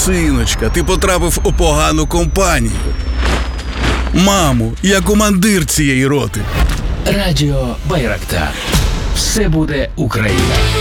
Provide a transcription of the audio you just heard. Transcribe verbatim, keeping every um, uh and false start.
Синочка, ти потрапив у погану компанію. Мамо, я командир цієї роти. Радіо Байрактар. Все буде Україна.